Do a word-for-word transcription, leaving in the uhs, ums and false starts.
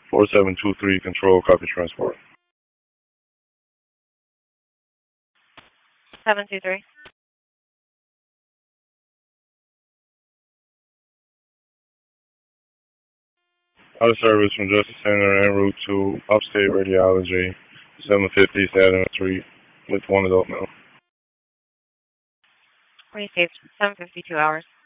four seven two three, control, copy transport. seven two three. Out of service from Justice Center en route to Upstate Radiology, seven fifty Saturn Street, with one adult male. Received. seven fifty-two hours.